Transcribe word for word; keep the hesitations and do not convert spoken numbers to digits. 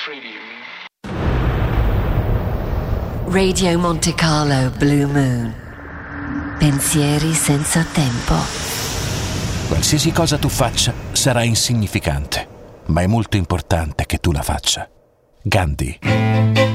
Radio Monte Carlo Blue Moon. Pensieri senza tempo. Qualsiasi cosa tu faccia sarà insignificante, ma è molto importante che tu la faccia. Gandhi.